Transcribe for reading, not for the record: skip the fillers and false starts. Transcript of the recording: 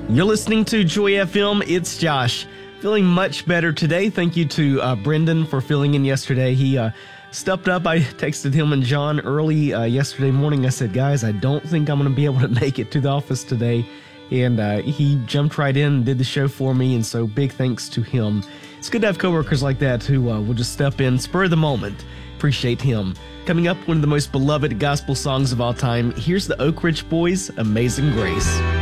You're listening to Joy FM. It's Josh. Feeling much better today. Thank you to Brendan for filling in yesterday. He stepped up. I texted him and John early yesterday morning. I said, guys, I don't think I'm going to be able to make it to the office today. And he jumped right in and did the show for me. And so big thanks to him. It's good to have coworkers like that who will just step in, spur of the moment. Appreciate him. Coming up, one of the most beloved gospel songs of all time. Here's the Oak Ridge Boys, Amazing Grace.